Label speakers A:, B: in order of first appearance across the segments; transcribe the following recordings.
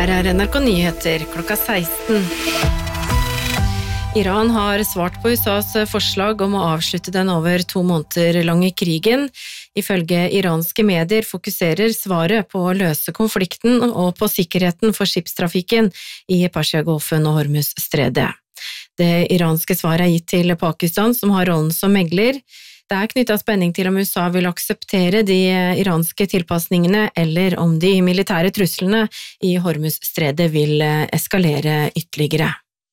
A: Her NRK Nyheter klokka 16. Iran har svart på USAs forslag om å avslutte den over 2 måneder lange krigen. Ifølge iranske medier fokuserer svaret på å løse konflikten og på sikkerheten for skipstrafikken i Persiagolfen og Hormuzstredet. Det iranske svaret gitt til Pakistan, som har rollen som megler. Det knyttet spenning til om USA vil akseptere de iranske tilpasningene, eller om de militære truslene i Hormuzstredet vil eskalere ytterligere.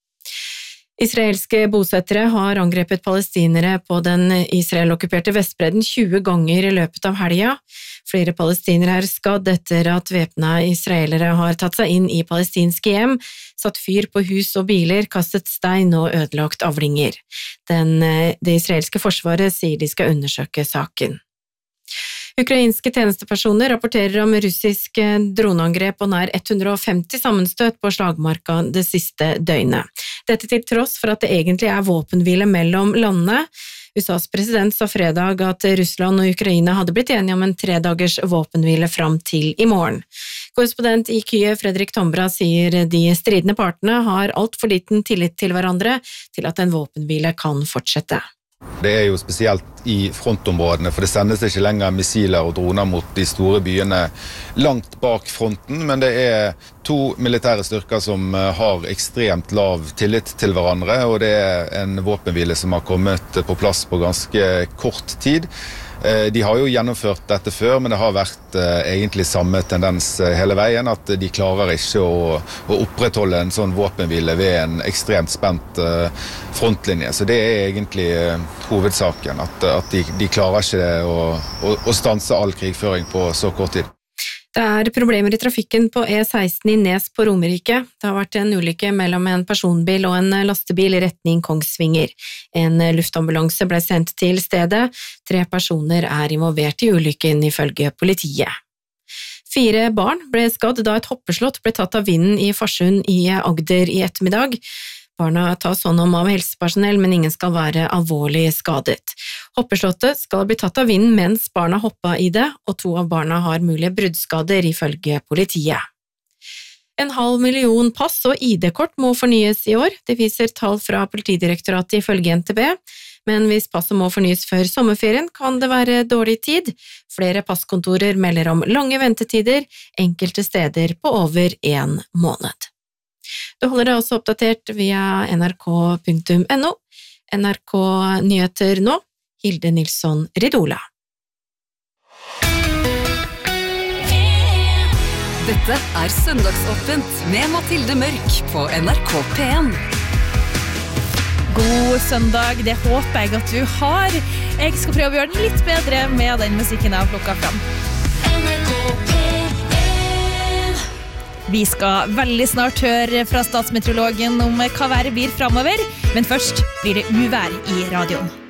A: Israelske bosettere har angrepet palestinere på den Israel-okkuperte Vestbredden 20 ganger i løpet av helga. Flere palestinere skadd etter at væpnede israelere har tatt seg inn i palestinske hjem, satt fyr på hus og biler, kastet stein og ødelagt avlinger. Det israelske forsvaret sier de skal undersøke saken. Ukrainske tjenestepersoner rapporterer om russisk droneangrep og nær 150 sammenstøt på slagmarka det siste døgnet. Dette til tross for at det egentlig våpenhvile mellom landene. USAs president sa fredag at Russland og Ukraina hadde blitt enige om en 3-dagers våpenhvile fram til i morgen. Korrespondent i Kyiv, Fredrik Tombra, sier de stridende partene har alt for liten tillit til hverandre til at en våpenhvile kan fortsette.
B: Det jo spesielt i frontområdene, for det sendes ikke lenger missiler og droner mot de store byene langt bak fronten, men det 2 militære styrker som har ekstremt lav tillit til hverandre, og det en våpenhvile som har kommet på plass på ganske kort tid. De har jo gjennomført dette før, men det har vært egentlig samme tendens hele veien, at de klarer ikke å opprettholde en sånn våpenhvile ved en ekstremt spent frontlinje. Så det egentlig hovedsaken, at de klarer ikke å stanse all krigføring på så kort tid.
A: Det problemer i trafikken på E16 i Nes på Romerike. Det har vært en ulykke mellom en personbil og en lastebil i retning Kongsvinger. En luftambulanse ble sendt til stedet. 3 personer involvert i ulykken ifølge politiet. 4 barn ble skadd da et hoppeslott ble tatt av vinden i Farsund i Agder i ettermiddag. Barna tas hånd om av helsepersonell, men ingen skal være alvorlig skadet. Hoppeslottet skal bli tatt av vinden mens barna hoppet i det, og 2 av barna har mulige bruddskader ifølge politiet. 500 000 pass og ID-kort må fornyes i år, det viser tall fra Politidirektoratet ifølge NTB. Men hvis passet må fornyes før sommerferien, kan det være dårlig tid. Flere passkontorer melder om lange ventetider, enkelte steder på over 1 måned. Du holder deg også oppdatert via nrk.no, NRK Nyheter nå, Hilde Nilsson Ridola.
C: Dette Søndagsåpent med Mathilde Mørk på NRK P1.
D: God søndag, det håper jeg at du har. Jeg skal prøve å gjøre den litt bedre med den musikken jeg har plukket fram. Vi skal veldig snart høre fra statsmeteorologen om hva været blir fremover, men først blir det uvær i radioen.